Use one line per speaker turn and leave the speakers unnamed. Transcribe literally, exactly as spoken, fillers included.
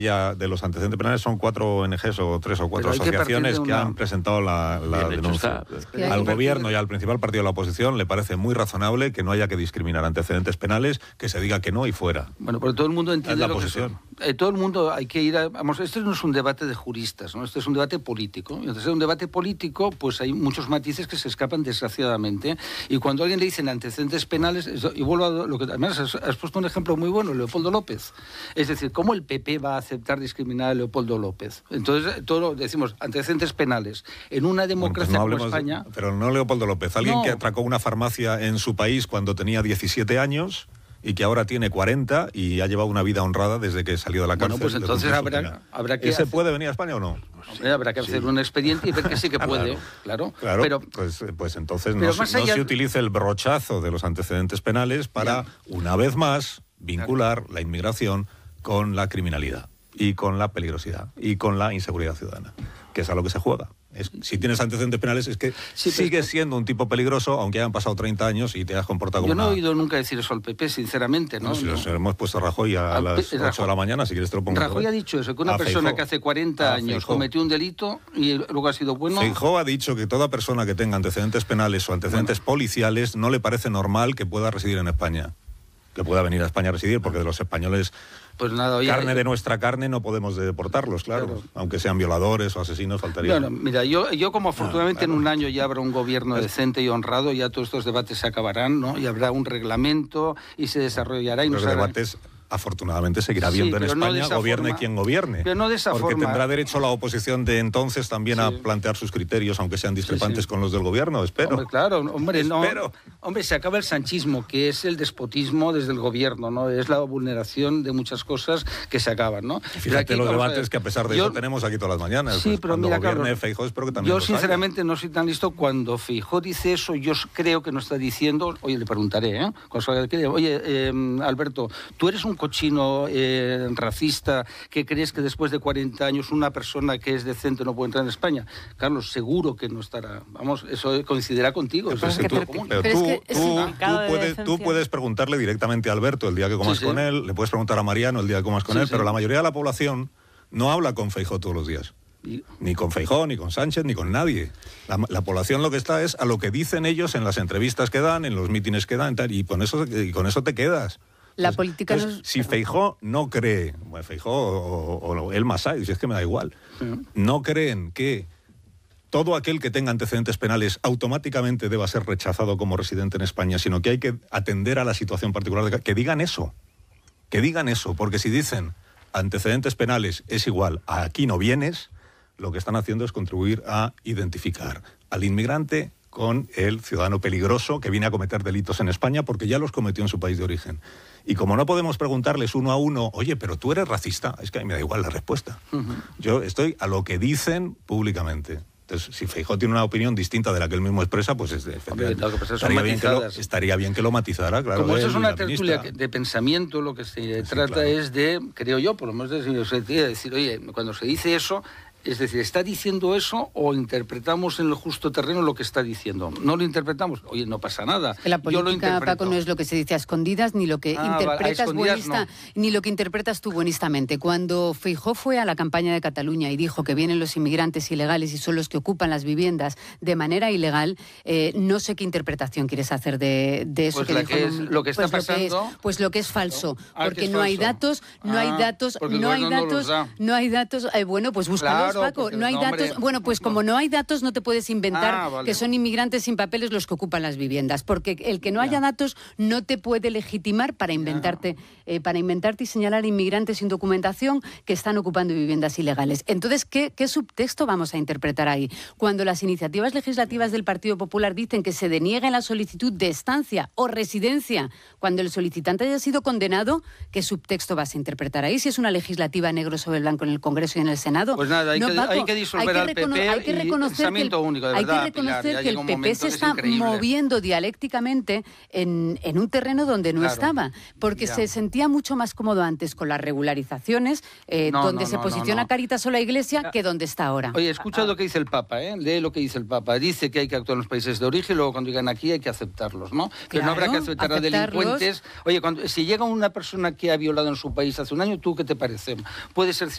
Ya de los antecedentes penales son cuatro O N Ges o tres o cuatro asociaciones que, que una... han presentado la, la denuncia. Está. Al gobierno y al principal partido de la oposición le parece muy razonable que no haya que discriminar antecedentes penales, que se diga que no y fuera.
Bueno, porque todo el mundo entiende
es la
lo
posición.
que es. Eh, todo el mundo hay que ir a... Vamos, este no es un debate de juristas, ¿no? Este es un debate político. Y entonces, en un debate político, pues hay muchos matices que se escapan desgraciadamente. Y cuando a alguien le dicen antecedentes penales, y vuelvo a lo que... Además, has, has puesto un ejemplo muy bueno, Leopoldo López. Es decir, ¿cómo el P P va a aceptar discriminar a Leopoldo López? Entonces, todo decimos antecedentes penales. En una democracia
bueno, pues no
como España...
De, pero no Leopoldo López, alguien
no.
que atracó una farmacia en su país cuando tenía diecisiete años y que ahora tiene cuarenta y ha llevado una vida honrada desde que salió de la cárcel.
Bueno, pues entonces habrá, habrá que...
¿Ese
hacer...
puede venir a España o no?
Hombre, habrá que hacer sí. un expediente y ver que sí que puede, claro.
Claro, claro
pero,
pues, pues entonces
pero
no, se, allá... no se utilice el brochazo de los antecedentes penales para, ya. una vez más, vincular claro. la inmigración con la criminalidad y con la peligrosidad y con la inseguridad ciudadana, que es a lo que se juega. Es, si tienes antecedentes penales es que sí, sigues siendo un tipo peligroso, aunque hayan pasado treinta años y te has comportado como
Yo no
una...
he oído nunca decir eso al P P, sinceramente, ¿no?
no si
no.
Los hemos puesto a Rajoy a, a las ocho Rajoy. de la mañana, si quieres te lo pongo.
Rajoy ha dicho eso, que una a persona Feijóo. que hace cuarenta años Feijóo. cometió un delito y luego ha sido bueno...
Feijóo ha dicho que toda persona que tenga antecedentes penales o antecedentes bueno. policiales no le parece normal que pueda residir en España. Que pueda venir a España a residir, porque de los españoles...
Pues nada, oye,
carne
eh,
de nuestra carne no podemos deportarlos, claro, claro. aunque sean violadores o asesinos, faltaría.
Bueno, mira, yo, yo como afortunadamente ah, claro. en un año ya habrá un gobierno es... decente y honrado, ya todos estos debates se acabarán, ¿no? Y habrá un reglamento y se desarrollará. Y
los
nos
debates... afortunadamente seguirá habiendo sí, en España,
no
gobierne
forma,
quien gobierne.
Pero no de esa
porque
forma.
tendrá derecho la oposición de entonces también sí. a plantear sus criterios, aunque sean discrepantes sí, sí. con los del gobierno, espero.
Hombre, claro, hombre,
espero.
no. Hombre, se acaba el sanchismo, que es el despotismo desde el gobierno, ¿no? Es la vulneración de muchas cosas que se acaban, ¿no?
Fíjate aquí, los debates a que a pesar de yo, eso tenemos aquí todas las mañanas.
Sí,
pues,
pero
cuando
mira,
gobierne
claro,
Feijóo, espero que también
yo sinceramente haya. no soy tan listo. Cuando Feijóo dice eso, yo creo que no está diciendo, oye, le preguntaré, ¿eh? Oye, eh, Alberto, tú eres un cochino... Eh, Eh, racista, que crees que después de cuarenta años una persona que es decente no puede entrar en España. Carlos, seguro que no estará. Vamos, eso coincidirá contigo. Eso es
tú, pero tú, pero tú, es tú, tú, puedes, tú puedes preguntarle directamente a Alberto el día que comas sí, sí. con él, le puedes preguntar a Mariano el día que comas con sí, él, sí. pero la mayoría de la población no habla con Feijóo todos los días. Y... Ni con Feijóo, ni con Sánchez, ni con nadie. La, la población lo que está es a lo que dicen ellos en las entrevistas que dan, en los mítines que dan, y con eso, y con eso te quedas.
La entonces, política
entonces, no es... Si Feijóo no cree, bueno, Feijóo o, o, o el Masai, si es que me da igual, sí. no creen que todo aquel que tenga antecedentes penales automáticamente deba ser rechazado como residente en España, sino que hay que atender a la situación particular de que digan eso, que digan eso, porque si dicen antecedentes penales es igual a aquí no vienes, lo que están haciendo es contribuir a identificar al inmigrante con el ciudadano peligroso que viene a cometer delitos en España porque ya los cometió en su país de origen. Y como no podemos preguntarles uno a uno, oye, pero tú eres racista, es que a mí me da igual la respuesta. Uh-huh. Yo estoy a lo que dicen públicamente. Entonces, si Feijóo tiene una opinión distinta de la que él mismo expresa, pues es de,
Hombre, claro, pues
estaría, bien que lo, estaría bien que lo matizara, claro.
Como eso es una tertulia de pensamiento, lo que se sí, trata claro. es de, creo yo, por lo menos de decir, oye, cuando se dice eso... Es decir, ¿está diciendo eso o interpretamos en el justo terreno lo que está diciendo? No lo interpretamos, oye, no pasa nada.
La política, Paco, no es lo que se dice a escondidas, ni lo que ah, interpretas buenista, no. ni lo que interpretas tú buenistamente. Cuando Feijóo fue a la campaña de Cataluña y dijo que vienen los inmigrantes ilegales y son los que ocupan las viviendas de manera ilegal, eh, no sé qué interpretación quieres hacer de, de eso
pues
que
la
dijo.
Que es, lo que está
pues
pasando...
Lo que es, pues lo que es falso,
ah,
porque
es
no
falso.
hay datos, no
ah,
hay datos, no hay datos, no, no hay datos, eh, bueno, pues búscalos. Claro, Paco, no hay no, datos. Hombre, bueno, pues como no hay datos, no te puedes inventar ah, vale. que son inmigrantes sin papeles los que ocupan las viviendas, porque el que no haya ya. datos no te puede legitimar para inventarte, eh, para inventarte y señalar inmigrantes sin documentación que están ocupando viviendas ilegales. Entonces, ¿qué, qué subtexto vamos a interpretar ahí? Cuando las iniciativas legislativas del Partido Popular dicen que se deniegue la solicitud de estancia o residencia cuando el solicitante haya sido condenado, ¿qué subtexto vas a interpretar ahí? Si es una legislativa negro sobre blanco en el Congreso y en el Senado.
Pues nada, hay,
no,
que,
Paco,
hay que disolver al P P
hay que reconocer que el,
único, de verdad,
hay que reconocer
Pilar,
que el P P se está moviendo dialécticamente en, en un terreno donde no claro. estaba, porque ya. se sentía mucho más cómodo antes con las regularizaciones, eh, no, donde no, se no, posiciona no, no. Caritas o la Iglesia, que donde está ahora.
Oye, escucha ah, lo que dice el Papa, ¿eh? Lee lo que dice el Papa. Dice que hay que actuar en los países de origen y luego cuando llegan aquí hay que aceptarlos, ¿no? Claro, que no habrá que aceptar a delincuentes. Oye, cuando, si llega una persona que ha violado en su país hace un año, ¿tú qué te parece? Puede ser